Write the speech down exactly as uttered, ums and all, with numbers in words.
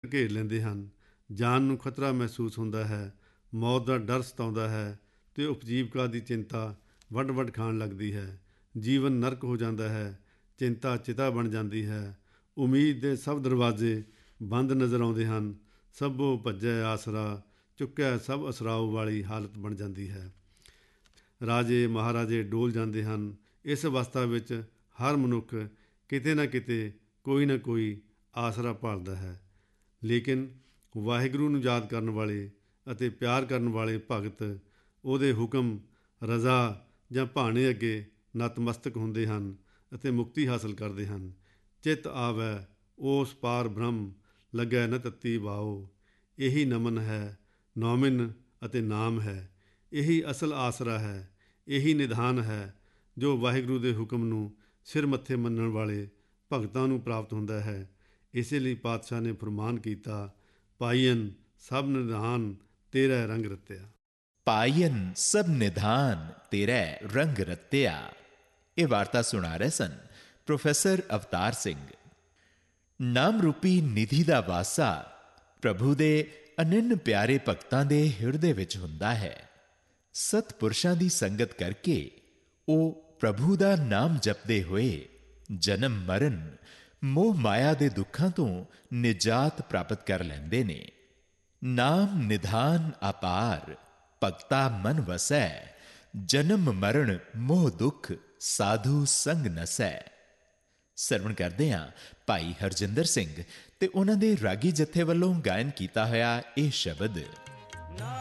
ਘੇਰ ਲੈਂਦੇ ਹਨ। ਜਾਨ ਨੂੰ ਖਤਰਾ ਮਹਿਸੂਸ ਹੁੰਦਾ ਹੈ, ਮੌਤ ਦਾ ਡਰ ਸਤਾਉਂਦਾ ਹੈ ਅਤੇ ਉਪਜੀਵਕਾ ਦੀ ਚਿੰਤਾ ਵੱਢ ਵੱਢ ਖਾਣ ਲੱਗਦੀ ਹੈ। ਜੀਵਨ ਨਰਕ ਹੋ ਜਾਂਦਾ ਹੈ, ਚਿੰਤਾ ਚਿਤਾ ਬਣ ਜਾਂਦੀ ਹੈ। ਉਮੀਦ ਦੇ ਸਭ ਦਰਵਾਜ਼ੇ ਬੰਦ ਨਜ਼ਰ ਆਉਂਦੇ ਹਨ। ਸਭੋ ਭੱਜੈ ਆਸਰਾ, ਚੁੱਕਿਆ ਸਭ ਅਸਰਾਓ ਵਾਲੀ ਹਾਲਤ ਬਣ ਜਾਂਦੀ ਹੈ। ਰਾਜੇ ਮਹਾਰਾਜੇ ਡੋਲ ਜਾਂਦੇ ਹਨ। ਇਸ ਅਵਸਥਾ ਵਿੱਚ ਹਰ ਮਨੁੱਖ ਕਿਤੇ ਨਾ ਕਿਤੇ ਕੋਈ ਨਾ ਕੋਈ ਆਸਰਾ ਭਾਲਦਾ ਹੈ। ਲੇਕਿਨ ਵਾਹਿਗੁਰੂ ਨੂੰ ਯਾਦ ਕਰਨ ਵਾਲੇ ਅਤੇ ਪਿਆਰ ਕਰਨ ਵਾਲੇ ਭਗਤ ਉਹਦੇ ਹੁਕਮ, ਰਜ਼ਾ ਜਾਂ ਭਾਣੇ ਅੱਗੇ ਨਤਮਸਤਕ ਹੁੰਦੇ ਹਨ ਅਤੇ ਮੁਕਤੀ ਹਾਸਲ ਕਰਦੇ ਹਨ। ਚਿੱਤ ਆਵੈ ਉਸ ਪਾਰ ਬ੍ਰਹਮ, ਲੱਗੈ ਨ ਤੱਤੀ ਵਾਓ। ਇਹੀ ਨਮਨ ਹੈ, ਨੌਮਿਨ ਅਤੇ ਨਾਮ ਹੈ। ਇਹੀ ਅਸਲ ਆਸਰਾ ਹੈ। ਇਹੀ ਨਿਧਾਨ ਹੈ ਜੋ ਵਾਹਿਗੁਰੂ ਦੇ ਹੁਕਮ ਨੂੰ ਸਿਰ ਮੱਥੇ ਮੰਨਣ ਵਾਲੇ ਭਗਤਾਂ ਨੂੰ ਪ੍ਰਾਪਤ ਹੁੰਦਾ ਹੈ। ਇਸੇ ਲਈ ਪਾਤਸ਼ਾਹ ਨੇ ਫਰਮਾਨ ਕੀਤਾ, ਪਾਈਨ ਸਭ ਨਿਧਾਨ ਤੇਰਾ ਰੰਗ ਰਤਿਆ। ਪਾਈਨ ਸਭ ਨਿਧਾਨ ਤੇਰਾ ਰੰਗ ਰਤਿਆ। ਇਹ ਵਾਰਤਾ ਸੁਣਾ ਰਹੇ ਸਨ ਪ੍ਰੋਫੈਸਰ ਅਵਤਾਰ ਸਿੰਘ। ਨਾਮ ਰੂਪੀ ਨਿਧੀ ਦਾ ਵਾਸਾ ਪ੍ਰਭੂ ਦੇ ਅਨੰਨ ਪਿਆਰੇ ਭਗਤਾਂ ਦੇ ਹਿਰਦੇ ਵਿੱਚ ਹੁੰਦਾ ਹੈ। ਸਤਪੁਰਸ਼ਾਂ ਦੀ ਸੰਗਤ ਕਰਕੇ ਉਹ ਪ੍ਰਭੂ ਦਾ ਨਾਮ ਜਪਦੇ ਹੋਏ ਜਨਮ ਮਰਨ, ਮੋਹ ਮਾਇਆ ਦੇ ਦੁੱਖਾਂ ਤੋਂ ਨਿਜਾਤ ਪ੍ਰਾਪਤ ਕਰ ਲੈਂਦੇ ਨੇ। ਨਾਮ ਨਿਧਾਨ ਅਪਾਰ, ਭਗਤਾ ਮਨ ਵਸੈ। ਜਨਮ ਮਰਨ ਮੋਹ ਦੁੱਖ, ਸਾਧੂ ਸੰਗ ਨਸੈ। ਸਰਵਣ ਕਰਦੇ ਹਾਂ ਭਾਈ ਹਰਜਿੰਦਰ ਸਿੰਘ ਤੇ ਉਹਨਾਂ ਦੇ ਰਾਗੀ ਜਥੇ ਵੱਲੋਂ ਗਾਇਨ ਕੀਤਾ ਹੋਇਆ ਇਹ ਸ਼ਬਦ।